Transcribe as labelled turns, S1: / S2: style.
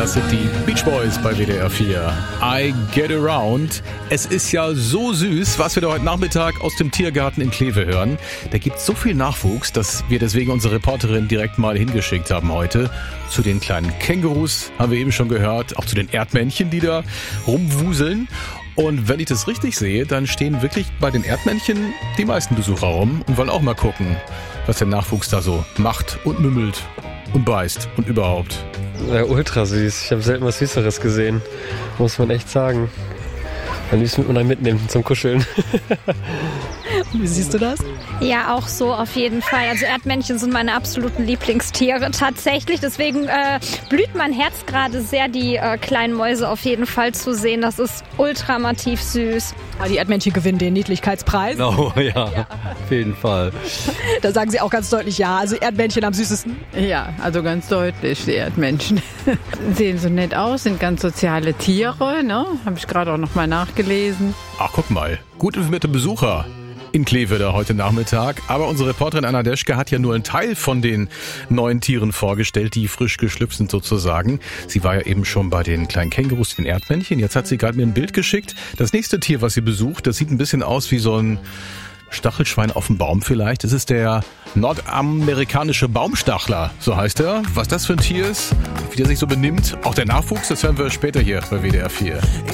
S1: Das sind die Beach Boys bei WDR 4. I Get Around. Es ist ja so süß, was wir da heute Nachmittag aus dem Tiergarten in Kleve hören. Da gibt es so viel Nachwuchs, dass wir deswegen unsere Reporterin direkt mal hingeschickt haben heute. Zu den kleinen Kängurus haben wir eben schon gehört, auch zu den Erdmännchen, die da rumwuseln. Und wenn ich das richtig sehe, dann stehen wirklich bei den Erdmännchen die meisten Besucher rum und wollen auch mal gucken, was der Nachwuchs da so macht und mümmelt und beißt und überhaupt.
S2: Ja, ultra süß. Ich habe selten was Süßeres gesehen, muss man echt sagen. Am liebsten mit man mitnehmen zum Kuscheln.
S3: Wie siehst du das?
S4: Ja, auch so auf jeden Fall. Also Erdmännchen sind meine absoluten Lieblingstiere tatsächlich. Deswegen blüht mein Herz gerade sehr, die kleinen Mäuse auf jeden Fall zu sehen. Das ist ultramativ süß.
S3: Aber die Erdmännchen gewinnen den Niedlichkeitspreis.
S2: Genau, ja, auf jeden Fall.
S3: Da sagen sie auch ganz deutlich ja. Also Erdmännchen am süßesten.
S5: Ja, also ganz deutlich, die Erdmännchen. Sehen so nett aus, sind ganz soziale Tiere, ne? Habe ich gerade auch noch mal nachgelesen.
S1: Ach, guck mal, gut informierte Besucher in Kleve da heute Nachmittag. Aber unsere Reporterin Anna Deschke hat ja nur einen Teil von den neuen Tieren vorgestellt, die frisch geschlüpft sind sozusagen. Sie war ja eben schon bei den kleinen Kängurus, den Erdmännchen. Jetzt hat sie gerade mir ein Bild geschickt. Das nächste Tier, was sie besucht, das sieht ein bisschen aus wie so ein Stachelschwein auf dem Baum vielleicht. Das ist der nordamerikanische Baumstachler, so heißt er. Was das für ein Tier ist, wie der sich so benimmt, auch der Nachwuchs, das hören wir später hier bei WDR 4.